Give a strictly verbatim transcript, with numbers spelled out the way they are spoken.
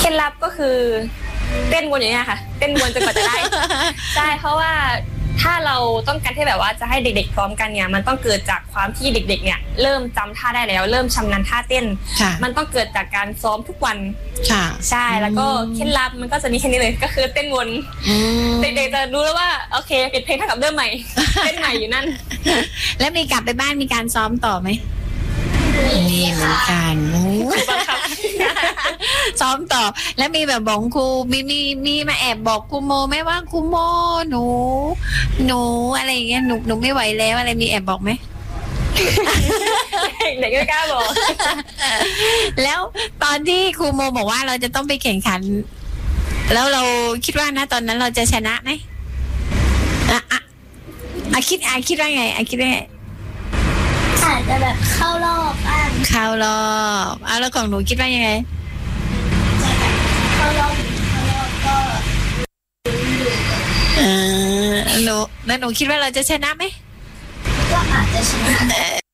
ล็ดลับก็คือเต้นวนอย่างนี้ค่ะเต้นวนจนกว่าจะได้ ใช่เพราะว่าถ้าเราต้องการที่แบบว่าจะให้เด็กๆพร้อมกันเนี่ยมันต้องเกิดจากความที่เด็กๆเนี่ยเริ่มจำท่าได้แล้วเริ่มชำนาญท่าเต้นมันต้องเกิดจากการซ้อมทุกวันใช่แล้วก็เคล็ดลับมันก็จะมีแค่นี้เลยก็คือเต้นวนเด็กๆจะรู้แล้วว่าโอเคปิดเพลงเท่ากับเริ่มใหม่เต้นใหม่อยู่นั่นแล้วมีกลับไปบ้านมีการซ้อมต่อไหมนี่เหมือนกันซ้อมต่อแล้วมีแบบบอกครูมีมีมีมาแอบบอกครูโมไหมว่าครูโมหนูหนูอะไรอย่างเงี้ยหนูหนูไม่ไหวแล้วอะไรมีแอบบอกไหมเด็กไม่กล้าบอกแล้วตอนที่ครูโมบอกว่าเราจะต้องไปแข่งขันแล้วเราคิดว่านะตอนนั้นเราจะชนะไหมอ่ะอ่ะอ่ะคิดอ่ะคิดว่าไงอ่ะคิดว่าไงอาจจะแบบเข้ารอบบ้างเข้ารอบเอาแล้วของหนูคิดว่ายังไงเข้ารอบเข้ารอบก็เออหนูแล้วหนูคิดว่าเราจะชนะไหมก็อาจจะชนะ